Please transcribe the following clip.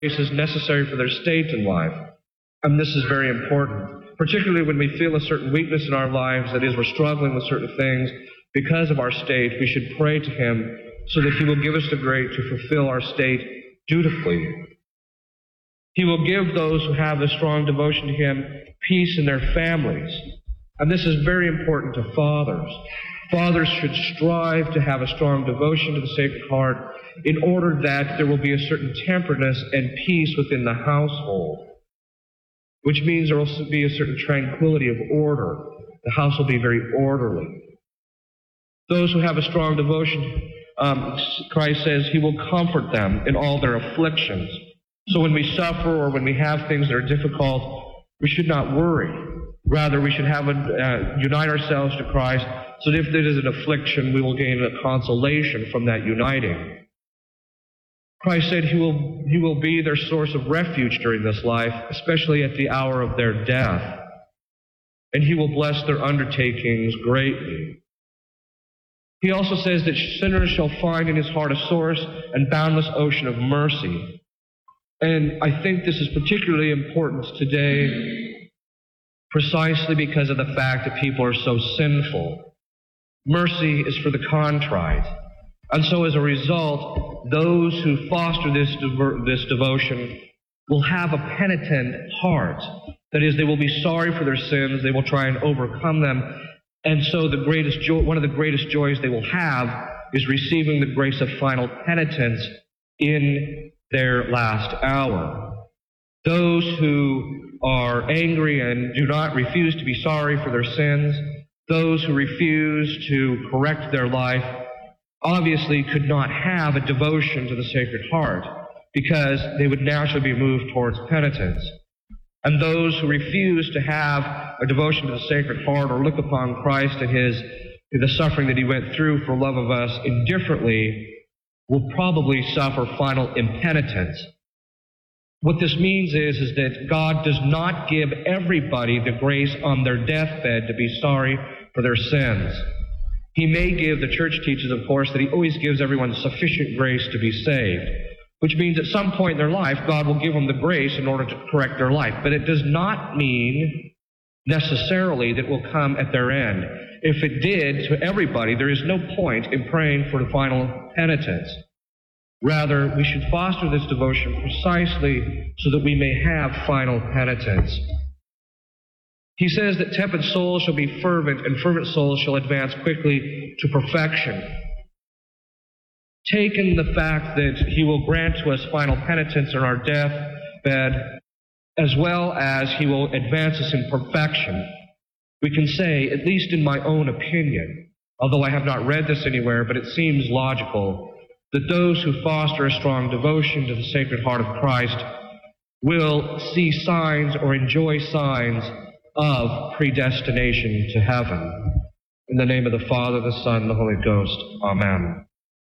is necessary for their state in life. And this is very important, particularly when we feel a certain weakness in our lives, that is, we're struggling with certain things because of our state. We should pray to Him so that He will give us the grace to fulfill our state dutifully. He will give those who have a strong devotion to Him peace in their families. And this is very important to fathers. Fathers should strive to have a strong devotion to the Sacred Heart in order that there will be a certain temperedness and peace within the household, which means there will be a certain tranquility of order. The house will be very orderly. Those who have a strong devotion, Christ says He will comfort them in all their afflictions. So when we suffer or when we have things that are difficult, we should not worry. Rather, we should unite ourselves to Christ, so that if there is an affliction, we will gain a consolation from that uniting. Christ said He will be their source of refuge during this life, especially at the hour of their death. And He will bless their undertakings greatly. He also says that sinners shall find in His heart a source and boundless ocean of mercy. And I think this is particularly important today, precisely because of the fact that people are so sinful. Mercy is for the contrite. And so as a result, those who foster this devotion will have a penitent heart. That is, they will be sorry for their sins, they will try and overcome them. And so one of the greatest joys they will have is receiving the grace of final penitence in their last hour. Those who are angry and refuse to be sorry for their sins, those who refuse to correct their life, obviously could not have a devotion to the Sacred Heart, because they would naturally be moved towards penitence. And those who refuse to have a devotion to the Sacred Heart or look upon Christ and the suffering that He went through for love of us indifferently will probably suffer final impenitence. What this means is that God does not give everybody the grace on their deathbed to be sorry for their sins. He may give, the Church teaches, of course, that He always gives everyone sufficient grace to be saved, which means at some point in their life, God will give them the grace in order to correct their life. But it does not mean necessarily that it will come at their end. If it did to everybody, there is no point in praying for the final penitence. Rather, we should foster this devotion precisely so that we may have final penitence. He says that tepid souls shall be fervent, and fervent souls shall advance quickly to perfection. Taking the fact that He will grant to us final penitence on our deathbed, as well as He will advance us in perfection, we can say, at least in my own opinion, although I have not read this anywhere, but it seems logical, that those who foster a strong devotion to the Sacred Heart of Christ will see signs or enjoy signs of predestination to heaven. In the name of the Father, the Son, and the Holy Ghost. Amen.